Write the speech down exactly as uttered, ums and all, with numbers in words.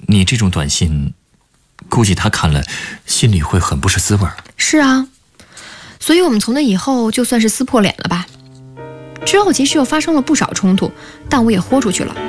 你这种短信，估计他看了心里会很不是滋味。 是啊，所以我们从那以后就算是撕破脸了吧。之后其实又发生了不少冲突，但我也豁出去了。